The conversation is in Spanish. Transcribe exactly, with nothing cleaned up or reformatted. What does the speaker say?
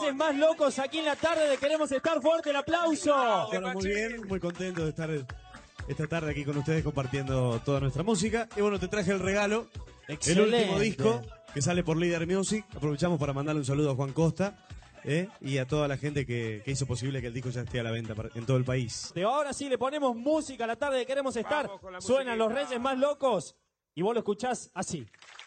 Reyes más locos aquí en la tarde de Queremos Estar. Fuerte el aplauso. Bueno, muy bien, muy contento de estar esta tarde aquí con ustedes compartiendo toda nuestra música. Y bueno, te traje el regalo, Excelente. el último disco que sale por Líder Music. Aprovechamos para mandarle un saludo a Juan Costa eh, y a toda la gente que, que hizo posible que el disco ya esté a la venta para- en todo el país. De ahora sí le ponemos música a la tarde de Queremos Estar. Suenan los Reyes más locos y vos lo escuchás así.